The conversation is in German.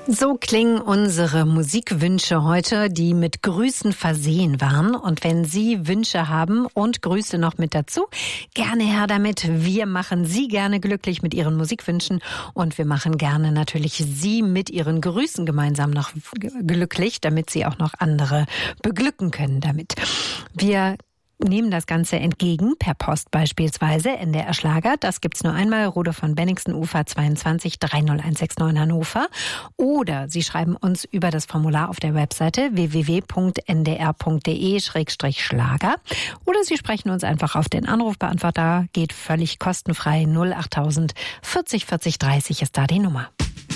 So klingen unsere Musikwünsche heute, die mit Grüßen versehen waren. Und wenn Sie Wünsche haben und Grüße noch mit dazu, gerne her damit. Wir machen Sie gerne glücklich mit Ihren Musikwünschen und wir machen gerne natürlich Sie mit Ihren Grüßen gemeinsam noch glücklich, damit Sie auch noch andere beglücken können damit. Wir nehmen das Ganze entgegen, per Post beispielsweise, NDR Schlager. Das gibt's nur einmal, Rode von Benningsen, Ufer 22 30169 Hannover. Oder Sie schreiben uns über das Formular auf der Webseite www.ndr.de/Schlager. Oder Sie sprechen uns einfach auf den Anrufbeantworter, geht völlig kostenfrei. 08000 40 40 30 ist da die Nummer.